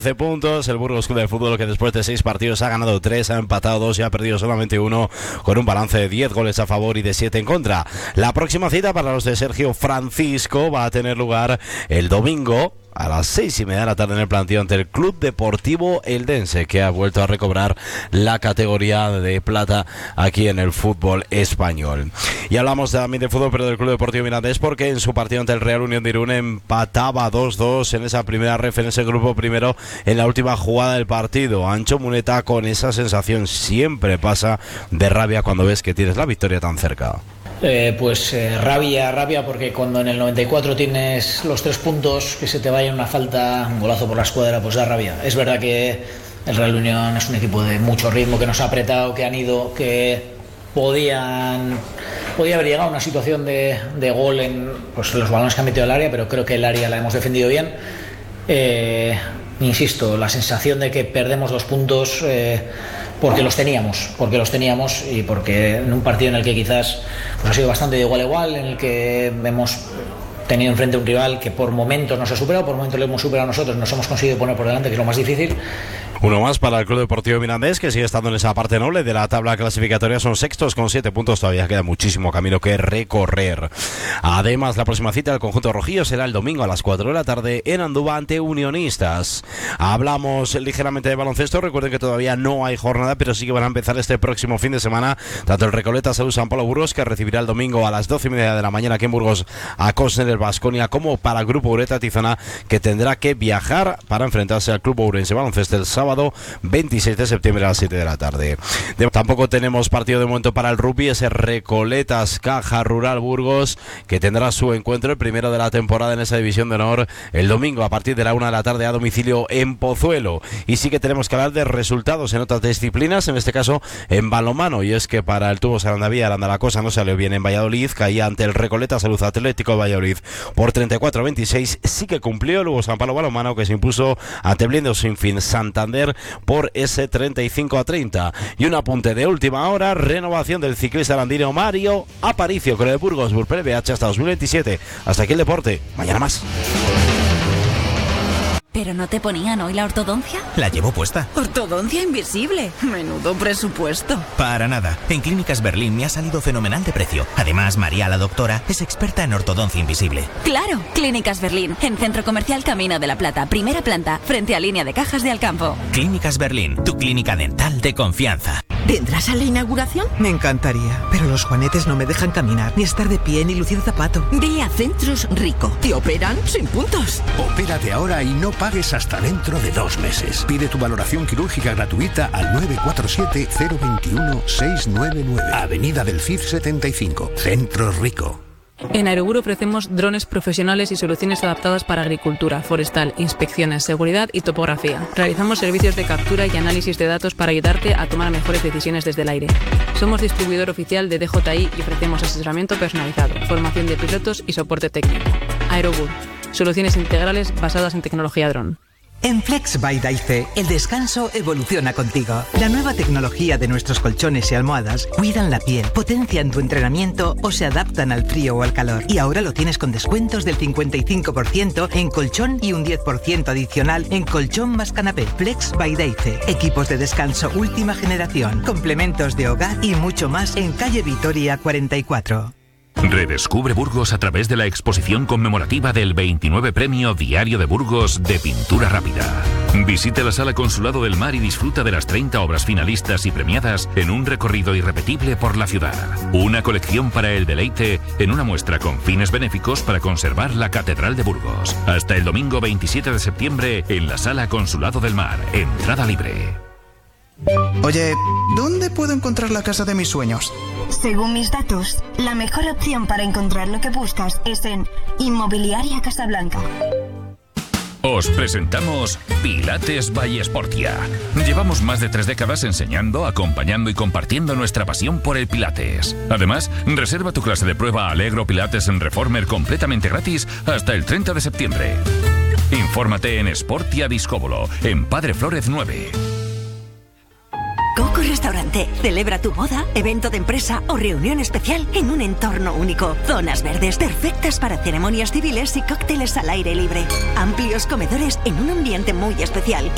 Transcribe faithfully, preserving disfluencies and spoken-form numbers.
trece puntos, el Burgos Club de Fútbol, que después de seis partidos ha ganado tres, ha empatado dos y ha perdido solamente uno, con un balance de diez goles a favor y de siete en contra. La próxima cita para los de Sergio Francisco va a tener lugar el domingo a las seis y media de la tarde en el plantío ante el Club Deportivo Eldense, que ha vuelto a recobrar la categoría de plata aquí en el fútbol español. Y hablamos también de fútbol, pero del Club Deportivo Mirandés, porque en su partido ante el Real Unión de Irún empataba dos dos en esa primera ref, en ese grupo primero, en la última jugada del partido. Ancho Muneta, con esa sensación, siempre pasa de rabia cuando ves que tienes la victoria tan cerca. Eh, pues eh, rabia, rabia, porque cuando en el noventa y cuatro tienes los tres puntos, que se te vaya una falta, un golazo por la escuadra, pues da rabia. Es verdad que el Real Unión es un equipo de mucho ritmo, que nos ha apretado, que han ido, que podían podía haber llegado a una situación de, de gol en pues, los balones que han metido el área, pero creo que el área la hemos defendido bien. Eh, insisto, la sensación de que perdemos dos puntos eh, porque los teníamos, porque los teníamos y porque en un partido en el que quizás pues ha sido bastante de igual a igual, en el que hemos tenido enfrente a un rival que por momentos nos ha superado, por momentos le hemos superado a nosotros, nos hemos conseguido poner por delante, que es lo más difícil. Uno más para el Club Deportivo Mirandés, que sigue estando en esa parte noble de la tabla clasificatoria. Son sextos con siete puntos, todavía queda muchísimo camino que recorrer. Además, la próxima cita del conjunto rojillo será el domingo a las cuatro de la tarde en Andúba ante Unionistas. Hablamos ligeramente de baloncesto. Recuerden que todavía no hay jornada, pero sí que van a empezar este próximo fin de semana tanto el Recoleta Salud San Pablo Burgos, que recibirá el domingo a las doce y media de la mañana aquí en Burgos a Cosner el Baskonia, como para el Grupo Ureta Tizona, que tendrá que viajar para enfrentarse al Club Ourense Baloncesto el sábado veintiséis de septiembre a las siete de la tarde. De, tampoco tenemos partido de momento para el rugby, ese Recoletas Caja Rural Burgos, que tendrá su encuentro, el primero de la temporada en esa división de honor, el domingo a partir de la una de la tarde a domicilio en Pozuelo. Y sí que tenemos que hablar de resultados en otras disciplinas, en este caso en balonmano, y es que para el Tubo Sarandavía, el Andalacosa no salió bien en Valladolid, caía ante el Recoleta Salud Atlético de Valladolid por treinta y cuatro a veintiséis. Sí que cumplió luego San Pablo Balonmano, que se impuso ante Blindo Sinfín Santander por ese treinta y cinco a treinta. Y un apunte de última hora: renovación del ciclista arandino Mario Aparicio con el Burgos Burpel B H hasta dos mil veintisiete. Hasta aquí el deporte, mañana más. ¿Pero no te ponían hoy la ortodoncia? La llevo puesta. Ortodoncia invisible. Menudo presupuesto. Para nada. En Clínicas Berlín me ha salido fenomenal de precio. Además, María, la doctora, es experta en ortodoncia invisible. Claro. Clínicas Berlín, en Centro Comercial Camino de la Plata, primera planta, frente a Línea de Cajas de Alcampo. Clínicas Berlín, tu clínica dental de confianza. ¿Vendrás a la inauguración? Me encantaría, pero los juanetes no me dejan caminar, ni estar de pie, ni lucir zapato. Ve a Centros Rico. Te operan sin puntos. Opérate ahora y no pagues hasta dentro de dos meses. Pide tu valoración quirúrgica gratuita al nueve cuatro siete, cero dos uno, seis nueve nueve. Avenida del Cid setenta y cinco. Centros Rico. En Aerogur ofrecemos drones profesionales y soluciones adaptadas para agricultura, forestal, inspecciones, seguridad y topografía. Realizamos servicios de captura y análisis de datos para ayudarte a tomar mejores decisiones desde el aire. Somos distribuidor oficial de D J I y ofrecemos asesoramiento personalizado, formación de pilotos y soporte técnico. Aerogur, soluciones integrales basadas en tecnología dron. En Flex by Daice, el descanso evoluciona contigo. La nueva tecnología de nuestros colchones y almohadas cuidan la piel, potencian tu entrenamiento o se adaptan al frío o al calor. Y ahora lo tienes con descuentos del cincuenta y cinco por ciento en colchón y un diez por ciento adicional en colchón más canapé. Flex by Daice. Equipos de descanso última generación, complementos de hogar y mucho más en calle Vitoria cuarenta y cuatro. Redescubre Burgos a través de la exposición conmemorativa del veintinueve Premio Diario de Burgos de Pintura Rápida. Visite la Sala Consulado del Mar y disfruta de las treinta obras finalistas y premiadas en un recorrido irrepetible por la ciudad. Una colección para el deleite en una muestra con fines benéficos para conservar la Catedral de Burgos. Hasta el domingo veintisiete de septiembre en la Sala Consulado del Mar. Entrada libre. Oye, ¿dónde puedo encontrar la casa de mis sueños? Según mis datos, la mejor opción para encontrar lo que buscas es en Inmobiliaria Casablanca. Os presentamos Pilates by Sportia. Llevamos más de tres décadas enseñando, acompañando y compartiendo nuestra pasión por el Pilates. Además, reserva tu clase de prueba Allegro Pilates en Reformer completamente gratis hasta el treinta de septiembre. Infórmate en Sportia Discóbolo, en Padre Flórez nueve. Coco Restaurante. Celebra tu boda, evento de empresa o reunión especial en un entorno único. Zonas verdes perfectas para ceremonias civiles y cócteles al aire libre. Amplios comedores en un ambiente muy especial.